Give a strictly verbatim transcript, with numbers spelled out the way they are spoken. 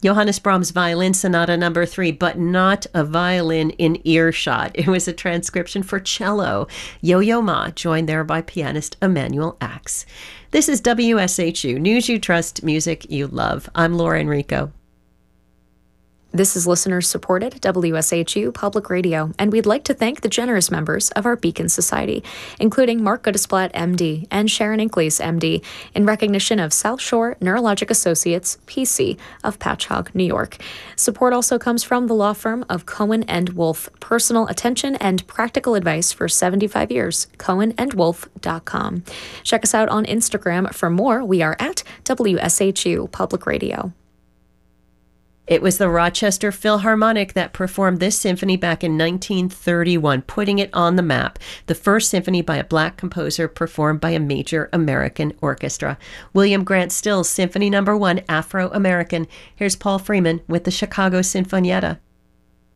Johannes Brahms' Violin Sonata number three, but not a violin in earshot. It was a transcription for cello. Yo-Yo Ma, joined there by pianist Emanuel Ax. This is W S H U, News You Trust, Music You Love. I'm Laura Enrico. This is listener-supported W S H U Public Radio, and we'd like to thank the generous members of our Beacon Society, including Mark Goodesplat, M D, and Sharon Inkleys, M D, in recognition of South Shore Neurologic Associates, P C, of Patchogue, New York. Support also comes from the law firm of Cohen and Wolfe, personal attention and practical advice for seventy-five years, cohen and wolfe dot com. Check us out on Instagram for more. We are at W S H U Public Radio. It was the Rochester Philharmonic that performed this symphony back in nineteen thirty-one, putting it on the map. The first symphony by a black composer performed by a major American orchestra. William Grant Still's Symphony Number One, Afro-American. Here's Paul Freeman with the Chicago Sinfonietta.